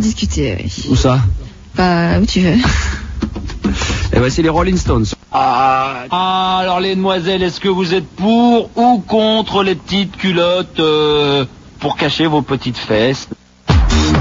discuter, oui. Où ça? Bah, où tu veux. Et voici les Rolling Stones. Alors les demoiselles, est-ce que vous êtes pour ou contre les petites culottes pour cacher vos petites fesses?